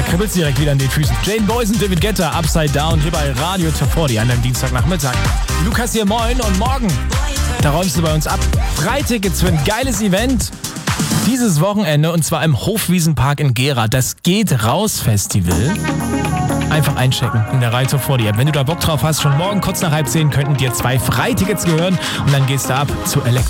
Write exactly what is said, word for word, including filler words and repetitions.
Da kribbelt es direkt wieder an den Füßen. Jane Boyce und David Guetta, Upside Down, hier bei Radio Top vierzig an einem Dienstagnachmittag. Lukas hier, moin, und morgen, da räumst du bei uns ab. Freitickets für ein geiles Event dieses Wochenende, und zwar im Hofwiesenpark in Gera. Das Geht Raus Festival. Einfach einchecken in der Radio Top vierzig App. Wenn du da Bock drauf hast, schon morgen kurz nach halb zehn könnten dir zwei Freitickets gehören und dann gehst du ab zu Elektro.